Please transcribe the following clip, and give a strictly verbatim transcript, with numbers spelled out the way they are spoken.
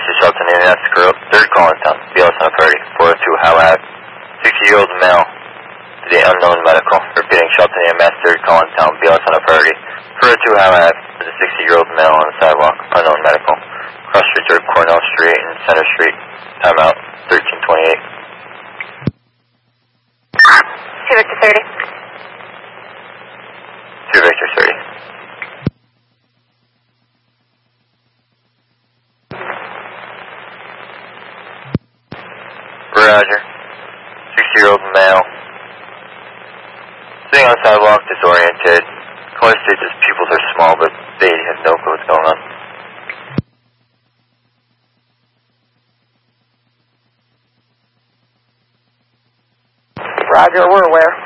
Western Shelton, Indianapolis, girl, third call in town, B L S on authority, four oh two Howe Ave, sixty-year-old male, to the unknown medical, repeating Shelton, Indianapolis, third call in town, B L S on authority, four oh two Howe Ave, is a sixty-year-old male on the sidewalk, unknown medical, cross streets are Cornell Street and Center Street, timeout, thirteen twenty-eight. two Victor thirty. two Victor thirty. Roger. sixty-year-old male. Sitting on the sidewalk, disoriented. Caller states his pupils are small, but they have no clue what's going on. Roger, we're aware.